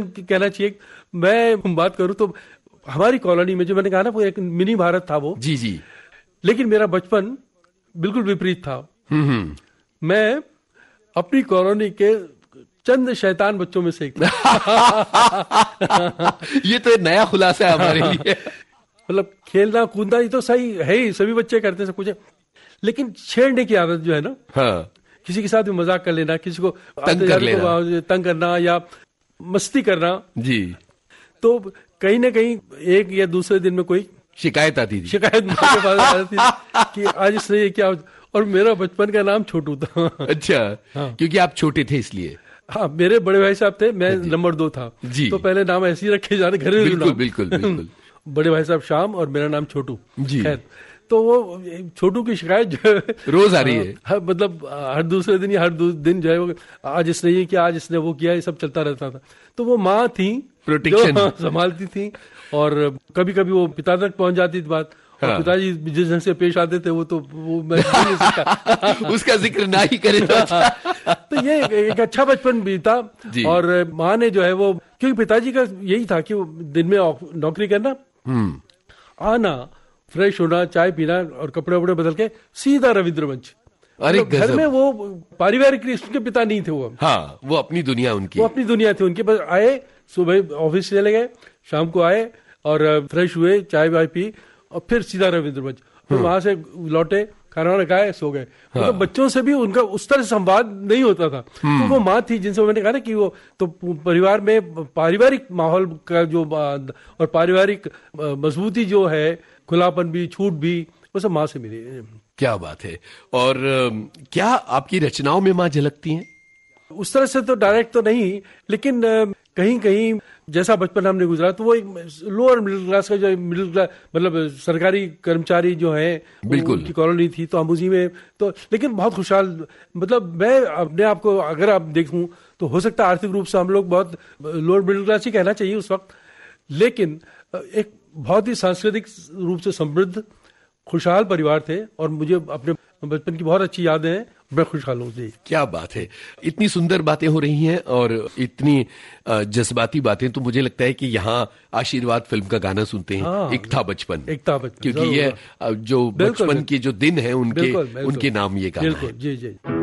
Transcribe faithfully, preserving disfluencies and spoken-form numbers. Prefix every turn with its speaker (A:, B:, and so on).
A: कहना चाहिए। मैं बात करूं तो हमारी कॉलोनी में जो मैंने कहा ना वो एक मिनी भारत था वो।
B: जी जी।
A: लेकिन मेरा बचपन बिल्कुल विपरीत था।
B: हम्म।
A: मैं अपनी कॉलोनी के चंद शैतान बच्चों में से एक था।
B: ये तो एक नया खुलासा है हमारे लिए।
A: मतलब खेलना कूदना ये तो सही है ही, सभी बच्चे करते हैं सब कुछ, लेकिन छेड़ने की आदत जो है ना,
B: हाँ।
A: किसी के साथ भी मजाक कर लेना, किसी को
B: तंग कर लेना,
A: तंग करना या मस्ती करना
B: जी,
A: तो कहीं ना कहीं एक या दूसरे दिन में कोई
B: शिकायत आती थी।
A: शिकायत मेरे पास आती थी कि आज इसने ये क्या। और मेरा बचपन का नाम छोटू था।
B: अच्छा। हाँ। क्योंकि आप छोटे थे इसलिए।
A: हाँ, मेरे बड़े भाई साहब थे, मैं नंबर दो था जी। तो पहले नाम ऐसे ही रखे जाने, घरेलू
B: बिल्कुल,
A: नाम।
B: बिल्कुल बिल्कुल।
A: बड़े भाई साहब श्याम और मेरा नाम छोटू
B: जी।
A: खैर, तो वो छोटू की शिकायत जो है
B: रोज आ रही है,
A: हर मतलब हर दूसरे दिन या हर दिन जो है वो आज इसने ये किया, आज इसने वो किया, ये सब चलता रहता था। तो वो माँ थी
B: प्रोटेक्शन
A: संभालती थी, और कभी कभी वो पिता तक पहुंच जाती थी बात। हाँ। और पिताजी जिस ढंग से पेश आते थे वो तो वो मैं नहीं सकता।
B: उसका जिक्र ना ही करें तो अच्छा।
A: तो ये एक अच्छा बचपन बीता। और माँ ने जो है वो, क्योंकि पिताजी का यही था कि वो दिन में नौकरी करना, आना, फ्रेश होना, चाय पीना और कपड़े वपड़े बदल के सीधा रविंद्र मंच।
B: अरे
A: घर में वो पारिवारिक के पिता नहीं थे वो।
B: हाँ, वो अपनी दुनिया उनकी,
A: वो अपनी दुनिया थी उनके पास। आए सुबह ऑफिस चले गए, शाम को आए और फ्रेश हुए, चाय वाय पी और फिर सीधा रविंद्र मंच। फिर वहां से लौटे, खाना वाना खाए, सो गए। हाँ। तो बच्चों से भी उनका उस तरह से संवाद नहीं होता था। तो वो माँ थी जिनसे मैंने कहा ना कि वो तो परिवार में पारिवारिक माहौल का जो और पारिवारिक मजबूती जो है, खुलापन भी, छूट भी, वो सब माँ से मिली।
B: क्या बात है। और क्या आपकी रचनाओं में माँ झलकती हैं?
A: उस तरह से तो डायरेक्ट तो नहीं, लेकिन कहीं कहीं जैसा बचपन हमने गुजरा तो वो एक लोअर मिडिल क्लास का, जो मिडिल क्लास मतलब सरकारी कर्मचारी जो है उनकी कॉलोनी थी, तो हम उसी में तो, लेकिन बहुत खुशहाल। मतलब मैं अपने आप को अगर आप देखूं तो हो सकता है आर्थिक रूप से हम लोग बहुत लोअर मिडिल क्लास ही कहना चाहिए उस वक्त, लेकिन एक बहुत ही सांस्कृतिक रूप से समृद्ध खुशहाल परिवार थे। और मुझे अपने बचपन की बहुत अच्छी यादें हैं, मैं खुशहाल हूँ जी।
B: क्या बात है। इतनी सुंदर बातें हो रही हैं और इतनी जज्बाती बातें, तो मुझे लगता है कि यहाँ आशीर्वाद फिल्म का गाना सुनते हैं। हाँ, एक था बचपन,
A: एक था बचपन,
B: क्योंकि ये जो बचपन के जो दिन हैं उनके उनके नाम ये गाना है।
A: जी जी।